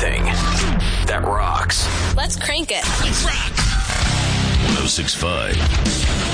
everything that rocks. Let's crank it. Let's rock. 106.5